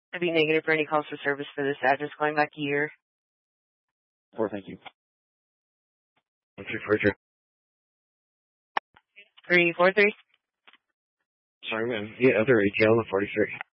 I'd be negative for any calls for service for this address going back a year. 4, thank you. 1343. 343. Sorry, ma'am. Yeah, other ATL on 43.